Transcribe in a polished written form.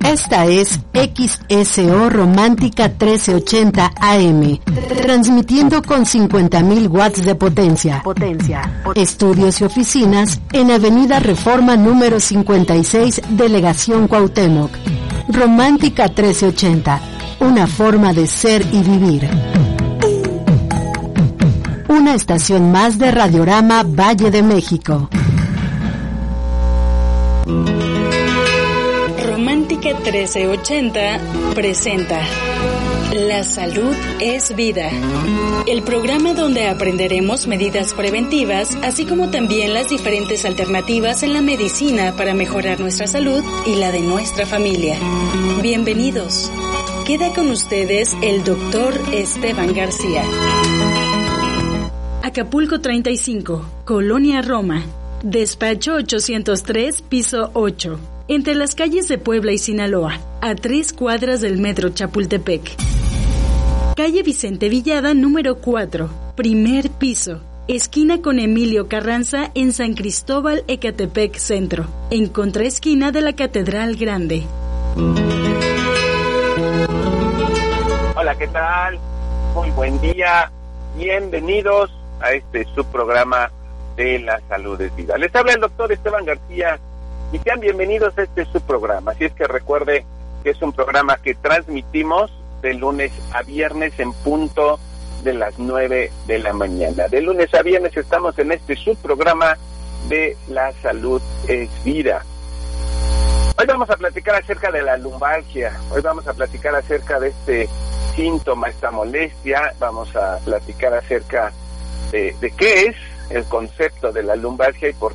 Esta es XSO Romántica 1380 AM, transmitiendo con 50.000 watts de potencia. Estudios y oficinas en Avenida Reforma número 56, Delegación Cuauhtémoc. Romántica 1380, una forma de ser y vivir. Una estación más de Radiorama Valle de México. Romántica 1380 presenta La salud es vida, el programa donde aprenderemos medidas preventivas, así como también las diferentes alternativas en la medicina para mejorar nuestra salud y la de nuestra familia. Bienvenidos. Queda con ustedes el doctor Esteban García. Acapulco 35, Colonia Roma, despacho 803, piso 8, entre las calles de Puebla y Sinaloa, a 3 cuadras del metro Chapultepec. Calle Vicente Villada, número 4, primer piso, esquina con Emilio Carranza en San Cristóbal, Ecatepec Centro, en contraesquina de la Catedral Grande. Hola, ¿qué tal? Muy buen día. Bienvenidos a su programa de La Salud es Vida. Les habla el doctor Esteban García y sean bienvenidos a su programa. Así es que recuerde que es un programa que transmitimos de lunes a viernes en punto de las 9 de la mañana. De lunes a viernes estamos en subprograma de La Salud es Vida. Hoy vamos a platicar acerca de la lumbalgia. Hoy vamos a platicar acerca de síntoma, esta molestia. Vamos a platicar acerca de qué es el concepto de la lumbalgia y por